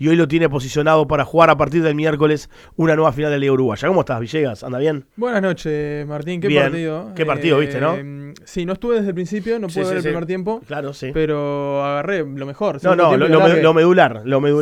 y hoy lo tiene posicionado para jugar a partir del miércoles una nueva final de la Liga Uruguaya. ¿Cómo estás, Villegas? ¿Anda bien? Buenas noches, Martín. ¿Qué Bien. partido? ¿Qué partido viste, no? Sí, no estuve desde el principio, no pude ver el primer tiempo. Claro, sí. Pero agarré lo mejor. No, lo medular.